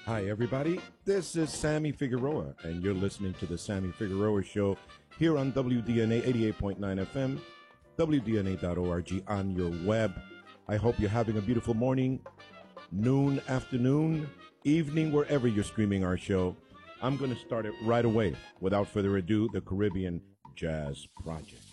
Hi, everybody. This is Sammy Figueroa, and you're listening to The Sammy Figueroa Show here on WDNA 88.9 FM, WDNA.org on your web. I hope you're having a beautiful morning, noon, afternoon, evening, wherever you're streaming our show. I'm going to start it right away. Without further ado, the Caribbean Jazz Project.